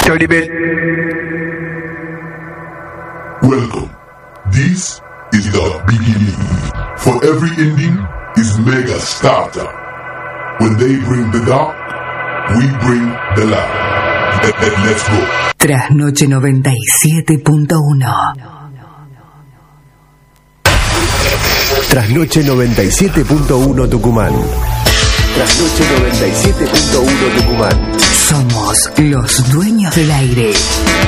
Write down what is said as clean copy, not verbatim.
Chao, nivel. Welcome. This is the beginning. For every ending is mega starter. When they bring the dark, we bring the light. Let's go. Trasnoche 97.1. Trasnoche 97.1 Tucumán. Trasnoche 97.1 Tucumán. Somos los dueños del aire.